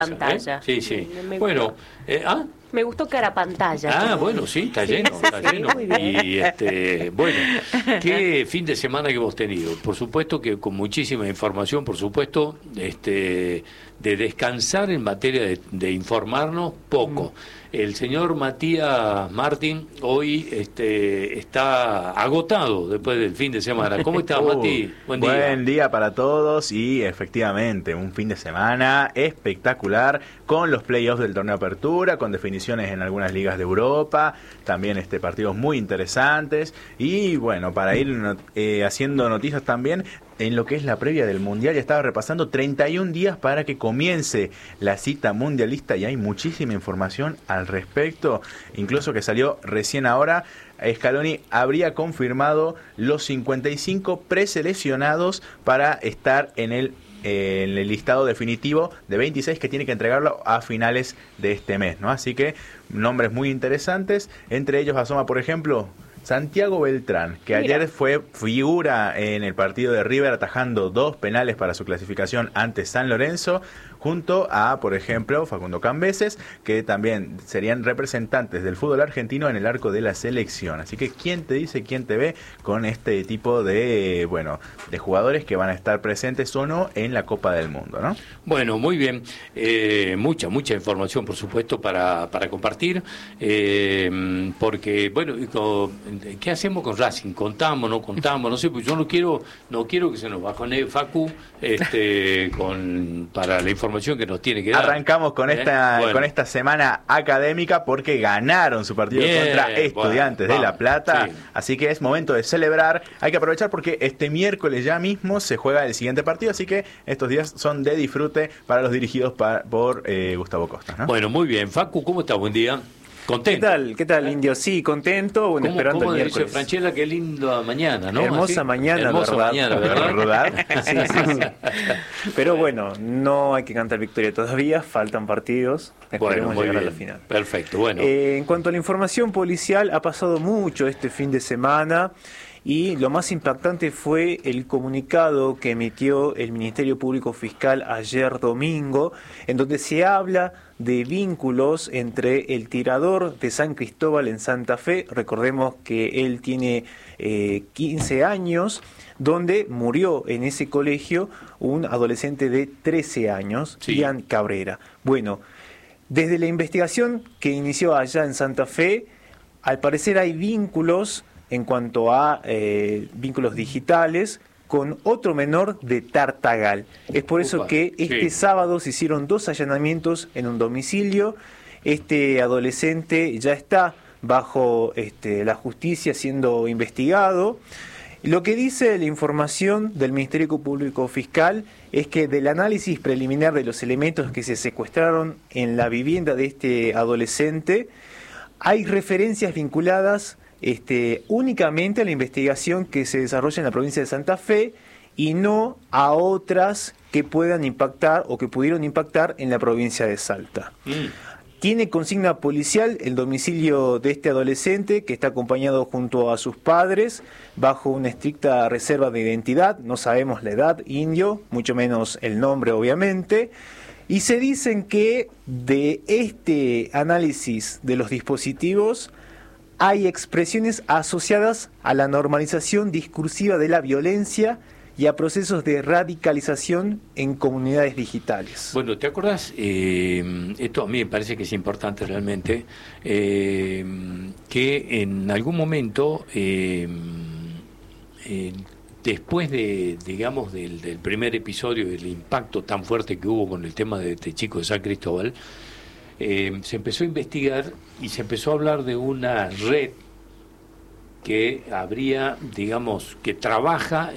pantalla. Sí, sí. Me Bueno, gustó. Me gustó cara pantalla. Bueno, sí, está lleno, está lleno. Muy bien. Y bueno, qué fin de semana que hemos tenido. Por supuesto que con muchísima información, por supuesto, de descansar en materia de informarnos poco. El señor Matías Martín hoy está agotado después del fin de semana. ¿Cómo está, Mati? Buen día para todos y efectivamente un fin de semana espectacular con los playoffs del torneo Apertura, con definiciones en algunas ligas de Europa, también partidos muy interesantes y bueno, para ir haciendo noticias también en lo que es la previa del Mundial. Ya estaba repasando 31 días para que comience la cita mundialista y hay muchísima información al respecto, incluso que salió recién ahora. Scaloni habría confirmado los 55 preseleccionados para estar en el listado definitivo de 26 que tiene que entregarlo a finales de este mes, ¿no? Así que nombres muy interesantes, entre ellos asoma, por ejemplo, Santiago Beltrán, que ayer fue figura en el partido de River atajando 2 penales para su clasificación ante San Lorenzo, junto a, por ejemplo, Facundo Cambeses, que también serían representantes del fútbol argentino en el arco de la selección. Así que, ¿quién te dice, quién te ve con este tipo de jugadores que van a estar presentes o no en la Copa del Mundo, ¿no? Bueno, muy bien. Mucha información, por supuesto, para compartir, porque, bueno, ¿qué hacemos con Racing? ¿Contamos, no contamos? No sé, pues yo no quiero que se nos bajone Facu para la información que nos tiene que dar. Arrancamos con esta semana académica porque ganaron su partido contra Estudiantes de La Plata, así que es momento de celebrar. Hay que aprovechar porque este miércoles ya mismo se juega el siguiente partido, así que estos días son de disfrute para los dirigidos por Gustavo Costa, ¿no? Bueno, muy bien. Facu, ¿cómo estás? Buen día. ¿Contento? ¿Qué tal, Indio? Sí, contento. Bueno, esperando el miércoles. Dice Franchella, qué linda mañana, ¿no? Hermosa mañana, hermosa ¿verdad? mañana, ¿verdad? Sí. Pero bueno, no hay que cantar victoria todavía, faltan partidos. Esperemos llegar a la final. Perfecto, bueno. En cuanto a la información policial, ha pasado mucho este fin de semana. Y lo más impactante fue el comunicado que emitió el Ministerio Público Fiscal ayer domingo, en donde se habla de vínculos entre el tirador de San Cristóbal en Santa Fe. Recordemos que él tiene 15 años, donde murió en ese colegio un adolescente de 13 años, Ian Cabrera. Bueno, desde la investigación que inició allá en Santa Fe, al parecer hay vínculos en cuanto a vínculos digitales con otro menor de Tartagal. Es por eso que este sábado se hicieron 2 allanamientos en un domicilio. Este adolescente ya está bajo la justicia siendo investigado. Lo que dice la información del Ministerio Público Fiscal es que del análisis preliminar de los elementos que se secuestraron en la vivienda de este adolescente, hay referencias vinculadas únicamente a la investigación que se desarrolla en la provincia de Santa Fe y no a otras que puedan impactar o que pudieron impactar en la provincia de Salta. Tiene consigna policial el domicilio de este adolescente, que está acompañado junto a sus padres bajo una estricta reserva de identidad. No sabemos la edad, Indio, mucho menos el nombre, obviamente. Y se dicen que de este análisis de los dispositivos hay expresiones asociadas a la normalización discursiva de la violencia y a procesos de radicalización en comunidades digitales. Bueno, ¿te acordás? Esto a mí me parece que es importante realmente, que en algún momento, después del primer episodio, del impacto tan fuerte que hubo con el tema de este chico de San Cristóbal, se empezó a investigar y se empezó a hablar de una red que que trabaja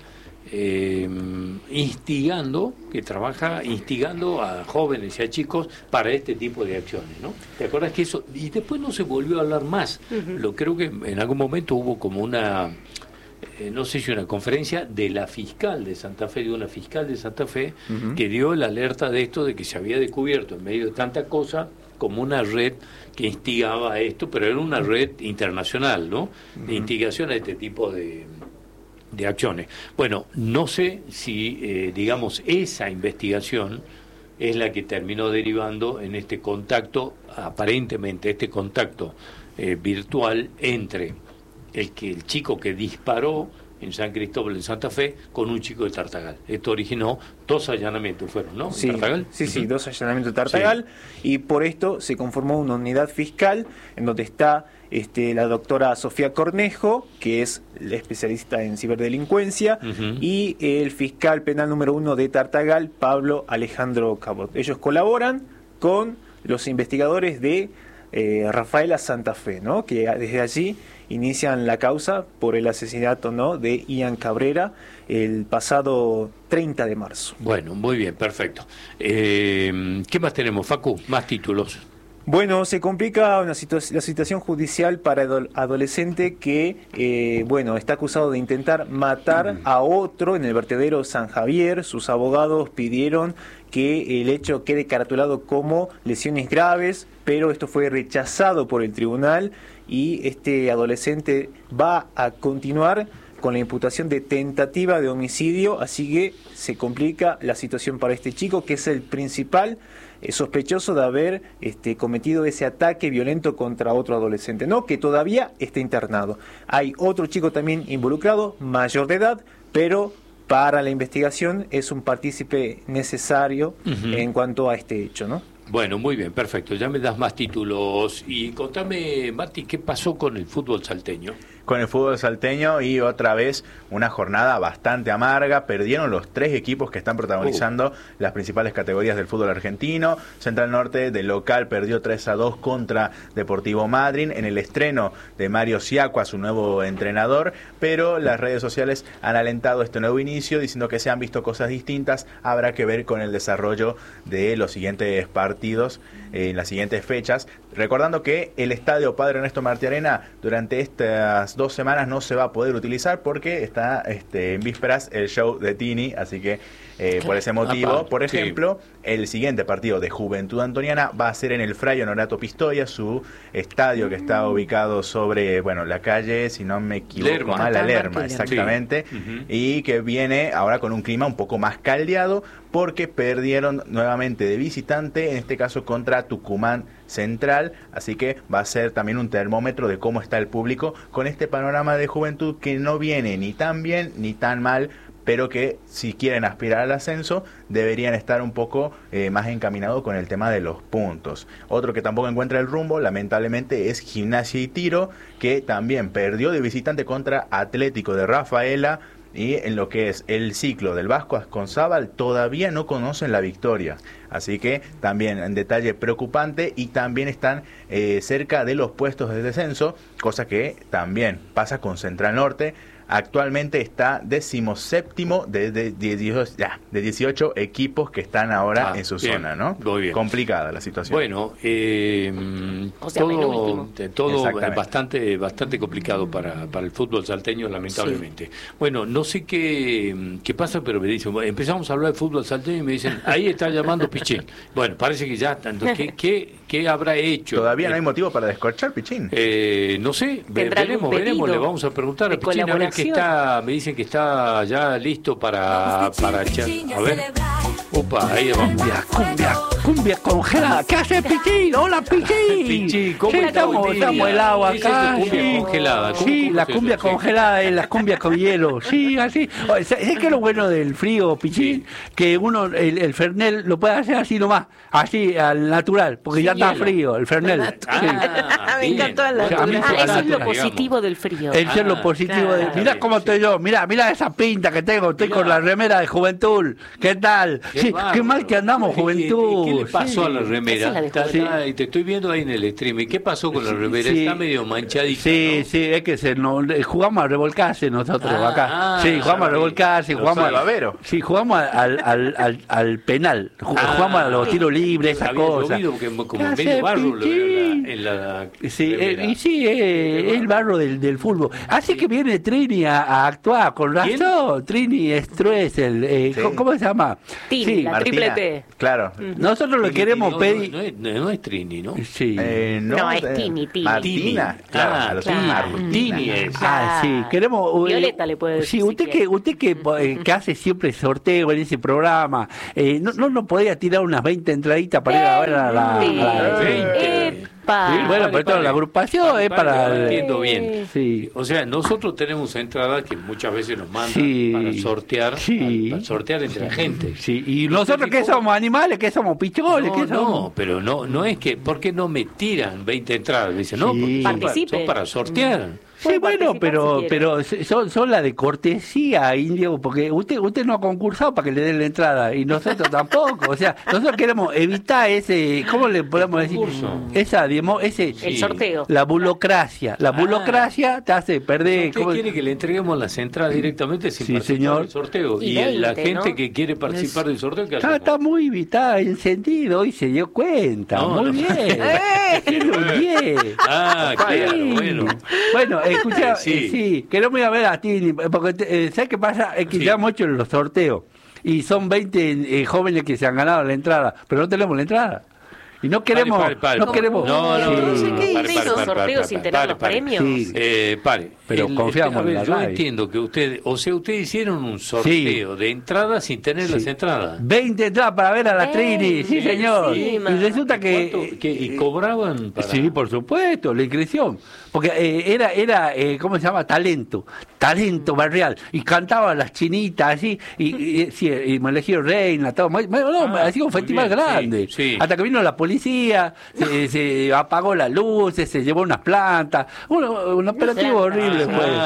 instigando a jóvenes y a chicos para este tipo de acciones, ¿no? ¿Te acuerdas que eso? Y después no se volvió a hablar más. Creo que en algún momento hubo como una no sé si una conferencia de la fiscal de Santa Fe, que dio la alerta de esto, de que se había descubierto en medio de tanta cosa como una red que instigaba a esto, pero era una red internacional, ¿no? De instigación a este tipo de acciones. Bueno, no sé si, esa investigación es la que terminó derivando en este contacto, aparentemente este contacto virtual entre el chico que disparó en San Cristóbal, en Santa Fe, con un chico de Tartagal. Esto originó 2 allanamientos, fueron, ¿no? Sí, ¿Tartagal? sí, 2 allanamientos de Tartagal, y por esto se conformó una unidad fiscal en donde está la doctora Sofía Cornejo, que es la especialista en ciberdelincuencia, y el fiscal penal número 1 de Tartagal, Pablo Alejandro Cabot. Ellos colaboran con los investigadores de Rafaela Santa Fe, ¿no? Que desde allí inician la causa por el asesinato, ¿no?, de Ian Cabrera el pasado 30 de marzo. Bueno, muy bien, perfecto. ¿Qué más tenemos, Facu? Más títulos. Bueno, se complica la situación judicial para el adolescente que, está acusado de intentar matar a otro en el vertedero San Javier. Sus abogados pidieron que el hecho quede caratulado como lesiones graves, pero esto fue rechazado por el tribunal y este adolescente va a continuar con la imputación de tentativa de homicidio, así que se complica la situación para este chico, que es el principal sospechoso de haber cometido ese ataque violento contra otro adolescente, ¿no?, que todavía está internado. Hay otro chico también involucrado, mayor de edad, pero para la investigación es un partícipe necesario en cuanto a este hecho, ¿no? Bueno, muy bien, perfecto. Ya me das más títulos. Y contame, Mati, ¿qué pasó con el fútbol salteño? Con el fútbol salteño y otra vez una jornada bastante amarga. Perdieron los 3 equipos que están protagonizando las principales categorías del fútbol argentino. Central Norte de local perdió 3-2 contra Deportivo Madryn en el estreno de Mario Siacua, su nuevo entrenador, pero las redes sociales han alentado este nuevo inicio diciendo que se han visto cosas distintas. Habrá que ver con el desarrollo de los siguientes partidos en las siguientes fechas, recordando que el estadio Padre Ernesto Martiarena durante estas 2 semanas no se va a poder utilizar porque está en vísperas el show de Tini, así que por ese motivo, por ejemplo, el siguiente partido de Juventud Antoniana va a ser en el Fray Honorato Pistoia, su estadio que está ubicado sobre, la calle, si no me equivoco, la Lerma, exactamente, y que viene ahora con un clima un poco más caldeado porque perdieron nuevamente de visitante, en este caso contra Tucumán Central, así que va a ser también un termómetro de cómo está el público con este panorama de Juventud que no viene ni tan bien ni tan mal, pero que si quieren aspirar al ascenso deberían estar un poco más encaminados con el tema de los puntos. Otro que tampoco encuentra el rumbo, lamentablemente, es Gimnasia y Tiro, que también perdió de visitante contra Atlético de Rafaela, y en lo que es el ciclo del Vasco Asconzábal todavía no conocen la victoria. Así que también en detalle preocupante, y también están cerca de los puestos de descenso, cosa que también pasa con Central Norte. Actualmente está 17º de 18 equipos que están ahora en su zona, ¿no? Muy bien. Complicada la situación. Bueno, todo bastante complicado para el fútbol salteño, lamentablemente. Sí. Bueno, no sé qué pasa, pero me dicen, empezamos a hablar de fútbol salteño y me dicen, ahí está llamando Pichín. Bueno, parece que ya, ¿qué habrá hecho? ¿Todavía no hay motivo para descorchar Pichín? No sé, veremos, le vamos a preguntar a Pichín, a ver que me dicen que está ya listo para echar. A ver. Opa, ahí vamos. Cumbia congelada. ¿Qué hace Pichín? Hola, Pichín. Pichín, ¿cómo estamos helados acá. Cumbia congelada. Sí, la cumbia congelada es la cumbia con hielo. Sí, así. ¿Sabes qué es lo bueno del frío, Pichín? Sí. Que uno, el Fernet lo puede hacer así nomás, así al natural, porque ya está frío, el Fernet. Me encantó el natural. Eso es lo positivo del frío. Eso es lo positivo del frío. Mirá cómo estoy yo, mirá esa pinta que tengo, estoy con la remera de Juventud. ¿Qué tal? Qué mal que andamos, Juventud. ¿Qué le pasó a la remera? Y te estoy viendo ahí en el streaming. ¿Qué pasó con la remera? Está medio manchadita. Sí, ¿no? Sí, es que jugamos a revolcarse nosotros acá. Sí, jugamos a revolcarse, jugamos al penal. Jugamos a los tiros libres, esas cosas. Como medio barro lo veo en la sí, es el barro del fútbol. Así que viene Trini a actuar, con razón. Trini Struessel, ¿cómo se llama? Tini, la triple T. Claro. Nosotros nosotros lo queremos pedir. No es Trini, ¿no? Sí. No, es Tini. Martina. Claro, Tini es. Sí, queremos. Violeta le puede decir. Sí, usted que hace siempre sorteo en ese programa, no podía tirar unas 20 entraditas para ir a ver a la 20. Sí, bueno, pero toda la agrupación es para... Entiendo bien. Sí. O sea, nosotros tenemos entradas que muchas veces nos mandan para sortear, para sortear entre la gente. Sí, y nosotros que somos animales, que somos picholes, que somos... No, pero no es que, ¿por qué no me tiran 20 entradas? Dicen, no, Sí. porque son para sortear. Sí, bueno, pero si son la de cortesía, Indio, porque usted no ha concursado para que le den la entrada y nosotros tampoco. O sea, nosotros queremos evitar ese, ¿cómo le podemos decir? El sorteo. La burocracia. La burocracia te hace perder. ¿Usted quiere que le entreguemos las entradas directamente sin participar del sorteo? Y 20, la gente ¿no? que quiere participar del sorteo, ¿qué hacemos? Está muy está encendido y se dio cuenta. Muy bien. Muy bien. Claro, bueno. Bueno, escucha, sí, que no me voy a ver a ti, porque ¿sabes qué pasa? Es que ya hemos hecho los sorteos y son 20 jóvenes que se han ganado la entrada, pero no tenemos la entrada. Y no queremos... No queremos... ¿Hizo sorteos sin tener los premios? Sí. Pare. Pero confiamos en la yo radio. entiendo que ustedes hicieron un sorteo de entradas sin tener las entradas. 20 entradas para ver a la Trini, sí señor. Y resulta ¿Y cobraban para...? Sí, por supuesto, la inscripción. Porque era ¿cómo se llama? Talento barrial. Y cantaban las chinitas así, y me elegieron reina, todo. Así un festival grande. Sí. Hasta que vino la policía, se apagó las luces, se llevó unas plantas. Un operativo horrible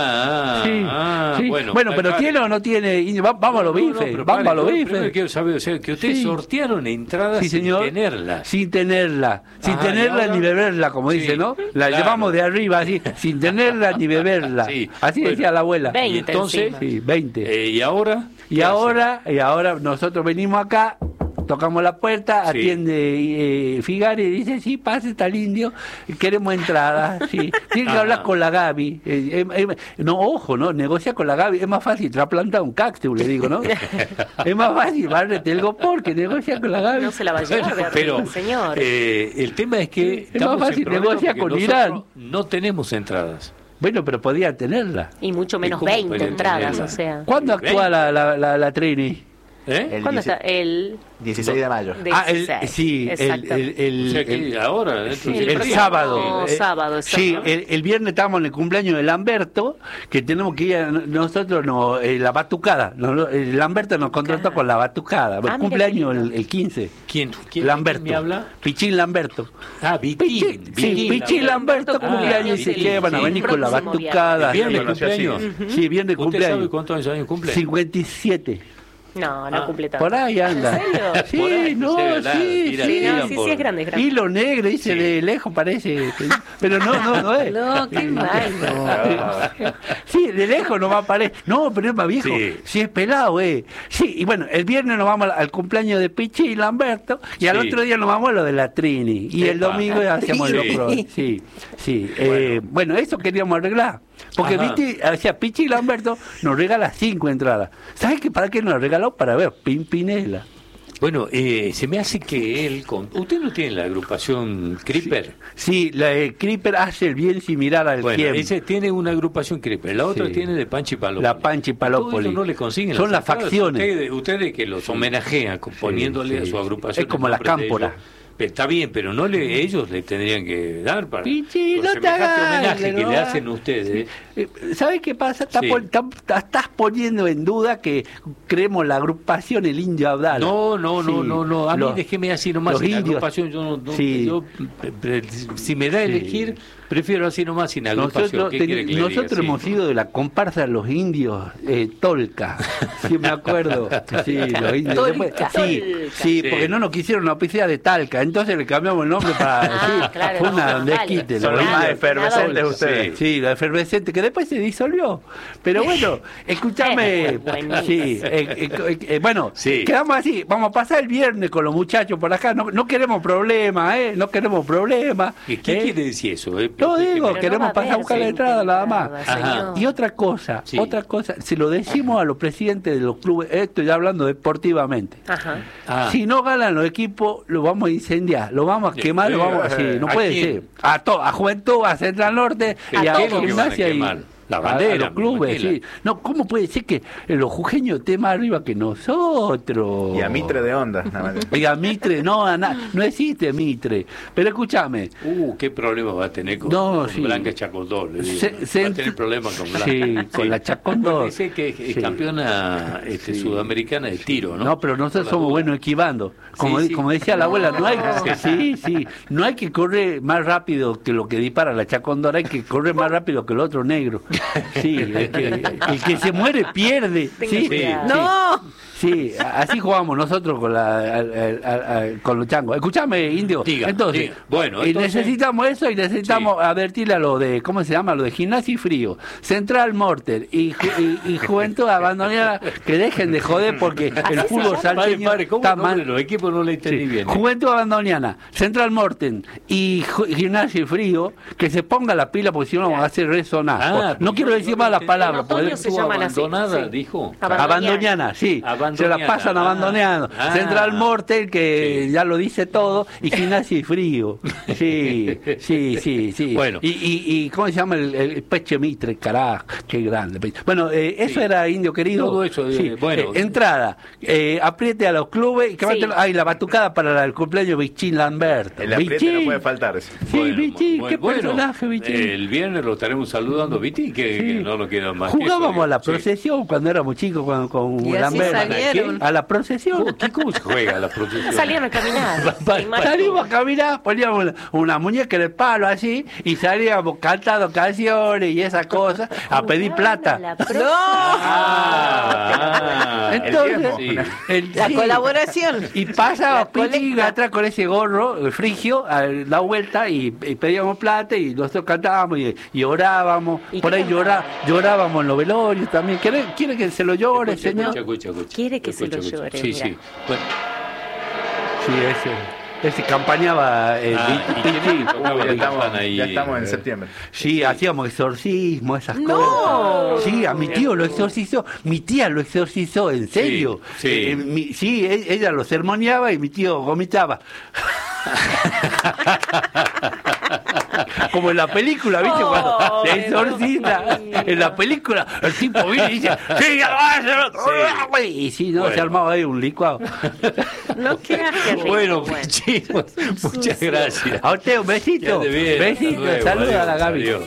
fue. Bueno, pero ¿tiene o no tiene? Vamos a los bifes. Vamos a los bifes. Quiero saber, o sea, que ustedes sortearon entradas sin tenerlas. Sin tenerla ni beberla, como dice, ¿no? La llevamos de arriba así, sin tenerla ni beberla. Así decía la abuela. 20, entonces, 20. ¿Y ahora? Y ahora nosotros venimos acá, tocamos la puerta, atiende Figari y dice, sí, pase, está el indio, queremos entrada, sí. Tiene que hablar con la Gaby. No, negocia con la Gaby, es más fácil trasplantar un cactus, le digo, ¿no? Es más fácil, barrete el gopor que negocia con la Gaby. No se la va a llevar de arriba, señor. El tema es que es más fácil negocia con Irán. No tenemos entradas. Bueno, pero podía tenerla. Y mucho menos 20 entradas, o sea. ¿Cuándo actúa la Trini? ¿Cuándo está? El 16 de mayo. Ahora, el sábado. Sábado, sí, el viernes estábamos en el cumpleaños de Lamberto, que tenemos que ir nosotros, la batucada. Lamberto nos contrató con la batucada. El cumpleaños el 15. ¿Quién Lamberto. me habla? Pichín Lamberto. Pichín Lamberto cumpleaños y se van a venir con la batucada. ¿Viernes cumpleaños? Sí, viernes cumpleaños. ¿Usted sabe cuántos años cumple? 57. No completa tanto. Por ahí anda. ¿En serio? Sí, sí, es grande, es grande. Hilo negro, dice, de lejos parece. Pero no es. No, qué mal. Sí, de lejos no va a aparecer. No, pero es más viejo. Sí, es pelado, Sí, y bueno, el viernes nos vamos al cumpleaños de Pichi y Lamberto, y al otro día nos vamos a lo de la Trini. Y el domingo hacemos el otro. Sí. Bueno, eso queríamos arreglar. Porque, viste, o sea, Pichi y Lamberto nos regala 5 entradas. ¿Sabes para qué nos regaló? Para ver Pimpinela. Bueno, se me hace que él... ¿Usted no tiene la agrupación Creeper? Sí, la Creeper hace el bien sin mirar al tiempo. Ese tiene una agrupación Creeper, la otra tiene de Panchi Palópoli. La Panchi Palópoli. Todo eso no le consiguen. Son las facciones. Ustedes que los homenajean poniéndole a su agrupación... Es como la cámpora. Está bien, pero ellos le tendrían que dar para Pichi, no te homenaje que le hacen ustedes. ¿Sabes qué pasa? Estás poniendo en duda que creemos la agrupación El Indio Abdala. No. A mí déjeme así nomás. Sin agrupación, yo si me da a elegir, prefiero así nomás sin agrupación. Nosotros hemos sido de la comparsa de los indios Tolca. Sí, me acuerdo. Sí, los indios. Tolca. Sí, porque no nos quisieron una oficina de Talca. Entonces le cambiamos el nombre para... claro, fue una desquite. Son los más efervescentes ustedes. Sí, la efervescente, que después se disolvió. Pero bueno, escúchame. Bueno, quedamos así. Vamos a pasar el viernes con los muchachos por acá. No queremos problemas, No queremos problemas. ¿Qué quiere decir eso? No digo, Pero queremos no va a pasar a haber buscar la entrada nada más. señor. Y otra cosa, Sí. se lo decimos a los presidentes de los clubes, esto ya hablando deportivamente. Ajá. Si no ganan los equipos, lo vamos a incendiar, lo vamos a quemar, lo vamos a hacer. No ¿A puede quién? ser. A Juventud, a Central Norte y a ¿Qué es lo que van a Gimnasia y quemar? La bandera, a los clubes. me Sí. No, ¿cómo puede ser que los jujeños estén más arriba que nosotros? Y a Mitre de Onda. nada más. Y a Mitre, no existe Mitre. Pero escúchame, ¿Qué problema va a tener con, No, con sí. Blanca Chacondó? Le digo. Se- Va a tener problemas con Blanca. Sí, con la Chacondó. Dice que es Sí. campeona sudamericana de tiro, ¿no? No, pero nosotros Por somos la duda. buenos esquivando. Como, Sí, sí. como decía la abuela, no hay, no hay que correr más rápido que lo que dispara la Chacondora, hay que correr más rápido que el otro negro. Sí, el que se muere pierde. Tenga Sí, cuidado. ¡No! Sí, así jugamos nosotros con con los changos. Escúchame, Indio. Diga, entonces, diga. Bueno, y entonces- necesitamos eso y necesitamos advertirle a lo de, ¿cómo se llama? Lo de Gimnasia y Frío, Central Morter y Juventud Abandonada, que dejen de joder porque el fútbol salteño Padre, ¿cómo está el nombre mal. de los equipos no le entendí bien? Juventud Abandoniana, Central Morten y Gimnasia y Frío, que se ponga la pila porque si no vamos a hacer resonar. No quiero decir más las palabras. En otoño porque- se llaman así, Abandonada, sí. dijo. Abandoniana, sí. Se la pasan abandoneando. Ah. Central Morten, que Sí. ya lo dice todo, y Gimnasia y Frío. Sí. Bueno. Y ¿cómo se llama el Peche Mitre? Carajo, qué grande. Bueno, eso era, Indio querido. Todo eso, bueno. Entrada, apriete a los clubes y que Sí. la batucada para el cumpleaños Bichín Lamberto. El apriete no Bichín. puede faltar. Sí, Bueno, Bichín, qué bueno, personaje, Bichín. El viernes lo estaremos saludando, Viti, que no lo queda más. que Jugábamos eso, a la sí. procesión cuando éramos chicos con Y así Lamberto. salieron. A la procesión. ¿Cómo se juega la procesión? Salían a caminar. Salimos a caminar, poníamos una muñeca en el palo así y salíamos cantando canciones y esas cosas a pedir plata. Entonces, sí. La sí. colaboración. Y pasaba La Pichi colecta. atrás con ese gorro frigio, a la vuelta y pedíamos plata y nosotros cantábamos y orábamos. ¿Y Por qué ahí llorábamos en los velorios también. ¿Quiere que se lo llore, señor? Escucha. Quiere que se lo llore, Sí, mira. sí. Bueno, Sí, ese campañaba ¿y quiénes tocaban Ya y estamos, cantan ahí? ya estamos en septiembre. Sí, hacíamos exorcismo, esas ¡No! cosas. Sí, a mi tío lo exorcizó, mi tía lo exorcizó, en serio. sí. Sí, ella lo sermoneaba y mi tío vomitaba. Como en la película, ¿viste? Cuando Oh, se exorcita. Dios. En la película, el tipo viene y dice, sí, ya lo va a hacer. Y sí, no, Bueno. se armaba ahí un licuado. No queda que rico. Bueno, Pichino, muchas gracias. A usted un besito. Que ande bien, Besito, hasta luego, saluda a la adiós, Gaby. adiós.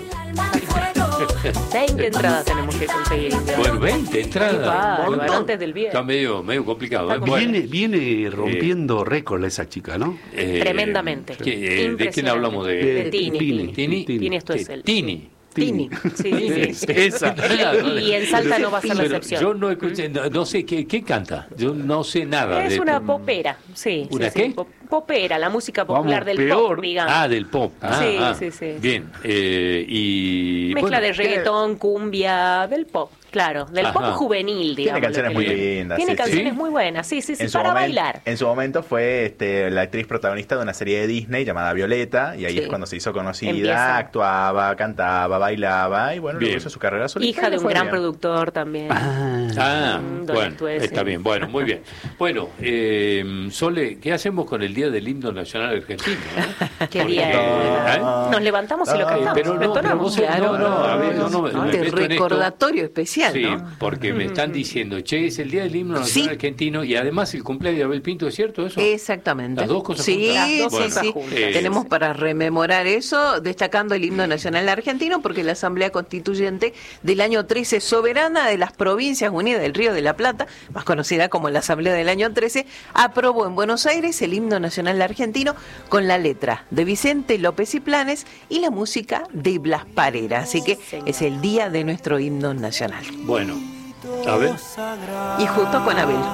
20 entradas tenemos que conseguir. Bueno, 20 entradas. Qué bárbaro, Un montón. antes del viernes. Está medio complicado. Está Bueno, Viene rompiendo récord esa chica, ¿no? Tremendamente. ¿De quién Impresionante. hablamos? De Tini. Tini. Tini, esto es él. Tini. Tini. Sí. Esa. Y en Salta no va a ser la Pero excepción. yo no escuché, no sé qué canta. Yo no sé nada. Es de una esto. popera, sí. ¿Una sí, qué? sí. Popera, la música popular Vamos, del peor. pop, digamos. Ah, del pop. Sí. Bien. Y Mezcla bueno, de reggaetón, cumbia, del pop, claro. Del Ajá. pop juvenil, digamos. Tiene canciones lo que muy le- lindas. Tiene sí, sí. canciones muy buenas, sí, En su para momen- bailar. En su momento fue la actriz protagonista de una serie de Disney llamada Violeta, y ahí Sí. es cuando se hizo conocida, Empieza. actuaba, cantaba, bailaba, y bueno, Bien. luego hizo su carrera solista. Hija y de le un fue gran bien. productor también. Don Bueno, Estuese. está bien, bueno, muy bien. Bueno, Sole, ¿qué hacemos con el Día del Himno Nacional Argentino? Qué Porque, bien. ¿eh? Nos levantamos y lo cantamos. Pero lo no, entonamos. pero a ver, no, me Este meto en esto. recordatorio especial, Sí, ¿no? porque me están diciendo, che, es el Día del Himno Nacional Sí. Argentino y además el cumpleaños de Abel Pinto, ¿es cierto eso? Exactamente. Las dos cosas sí, juntas. sí, Las dos cosas sí. juntas. Tenemos para rememorar eso, destacando el himno nacional argentino, porque la Asamblea Constituyente del año 13, soberana de las Provincias Unidas del Río de la Plata, más conocida como la Asamblea del año 13, aprobó en Buenos Aires el himno nacional argentino con la letra de Vicente López y Planes y la música de Blas Parera. Así que es el día de nuestro himno nacional. Bueno, a ver. Y justo con Abel.